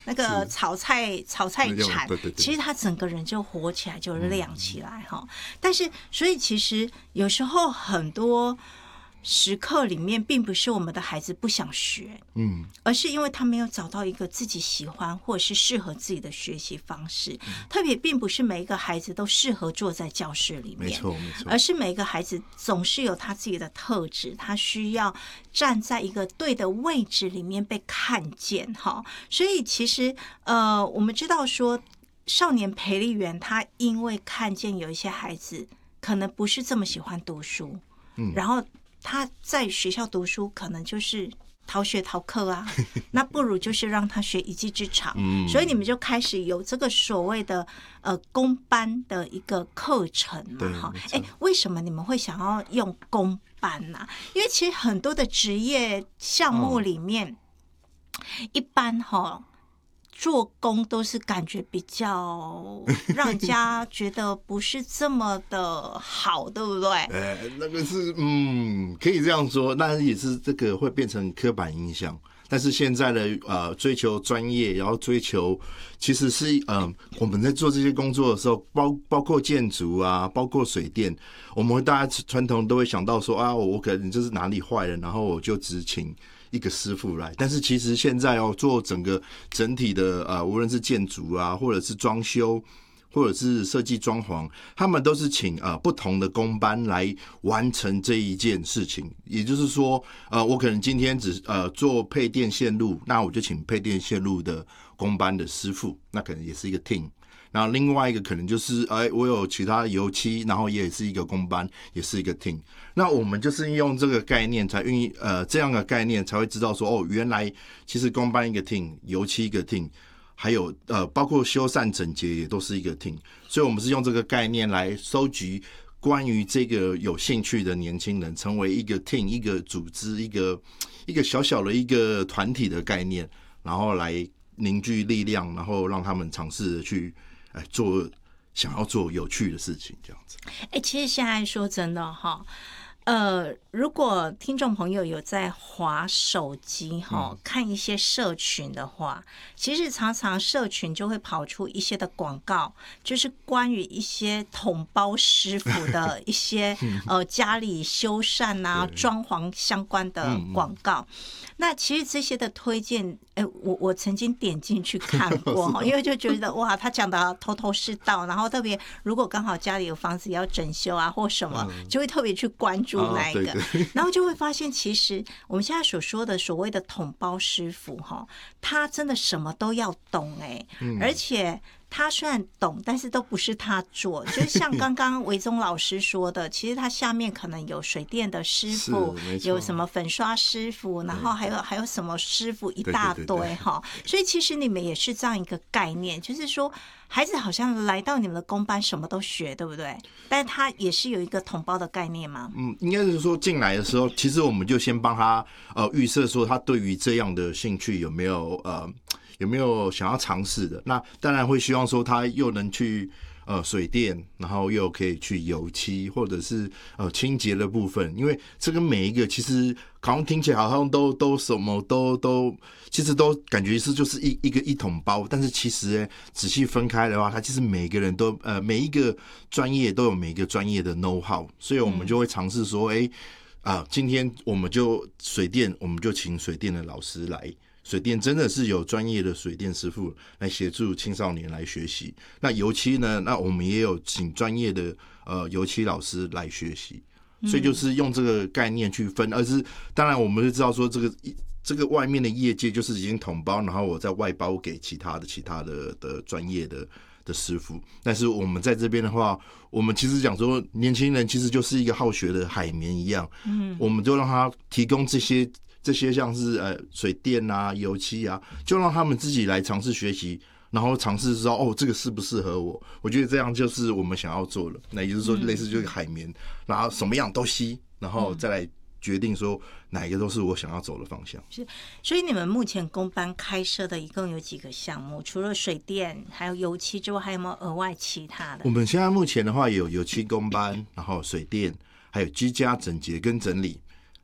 那个炒菜铲， 对， 其实他整个人就活起来，就亮起来哈。但是，所以其实有时候很多时刻里面，并不是我们的孩子不想学，而是因为他没有找到一个自己喜欢或者是适合自己的学习方式。特别并不是每一个孩子都适合坐在教室里面， 没错， 而是每一个孩子总是有他自己的特质，他需要站在一个对的位置里面被看见哈。所以其实我们知道说，少年培力员他因为看见有一些孩子可能不是这么喜欢读书，然后他在学校读书可能就是逃学逃课啊，那不如就是让他学一技之长。所以你们就开始有这个所谓的公班的一个课程嘛，哈。为什么你们会想要用公班呢？因为其实很多的职业项目里面，一般哈。做工都是感觉比较让人家觉得不是这么的好，对不对？ 那个是可以这样说，但也是这个会变成刻板印象。但是现在的追求专业，然后追求其实是我们在做这些工作的时候，包括建筑啊，包括水电，我们大家传统都会想到说啊，我可能就是哪里坏了，然后我就只请一个师傅来。但是其实现在做整体的无论是建筑啊，或者是装修，或者是设计装潢，他们都是请不同的工班来完成这一件事情。也就是说我可能今天只做配电线路，那我就请配电线路的工班的师傅，那可能也是一个 team。然后另外一个可能就是我有其他油漆，然后也是一个工班，也是一个 team。那我们就是用这个概念才这样的概念才会知道说原来其实工班一个 team， 油漆一个 team， 还有包括修缮整洁也都是一个 team。所以我们是用这个概念来收集关于这个有兴趣的年轻人，成为一个 team， 一个组织，一个小小的一个团体的概念，然后来凝聚力量，然后让他们尝试的去想要做有趣的事情，这样子。 其实现在说真的哈，如果听众朋友有在滑手机看一些社群的话，其实常常社群就会跑出一些的广告，就是关于一些统包师傅的一些家里修缮啊、装潢相关的广告。那其实这些的推荐，我曾经点进去看过，因为就觉得哇，他讲的头头是道，然后特别如果刚好家里有房子要整修啊或什么，就会特别去关注那一个，然后就会发现，其实我们现在所说的所谓的统包师傅他真的什么都要懂而且他虽然懂，但是都不是他做，就是像刚刚维宗老师说的，其实他下面可能有水电的师傅，有什么粉刷师傅，然后还有什么师傅一大堆所以其实你们也是这样一个概念，就是说孩子好像来到你们的工班什么都学，对不对？但是他也是有一个统包的概念吗？ 应该是说进来的时候，其实我们就先帮他预设说他对于这样的兴趣有没有想要尝试的。那当然会希望说他又能去水电，然后又可以去油漆或者是清洁的部分，因为这个每一个其实好像听起来好像都什么都其实都感觉是就是一个一桶包，但是其实仔细分开的话，它其实每个人都每一个专业都有每一个专业的 know how， 所以我们就会尝试说今天我们就水电，我们就请水电的老师来。水电真的是有专业的水电师傅来协助青少年来学习。那油漆呢？那我们也有请专业的油漆老师来学习。所以就是用这个概念去分，而是当然我们就知道说这个外面的业界就是已经统包，然后我再外包给其他的专业的师傅。但是我们在这边的话，我们其实讲说年轻人其实就是一个好学的海绵一样，我们就让他提供这些像是水电啊、油漆啊，就让他们自己来尝试学习，然后尝试知道这个适不适合我。我觉得这样就是我们想要做的。那也就是说，类似就是海绵，然后什么样都吸，然后再来决定说哪一个都是我想要走的方向。 是，所以你们目前工班开设的一共有几个项目？除了水电还有油漆之外，还有没有额外其他的？ 我们现在目前的话有油漆工班，然后水电，还有居家整洁跟整理。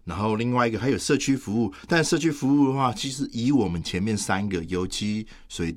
然后另外一个还有社区服务，但社区服务的话，其实以我们前面3个油漆、水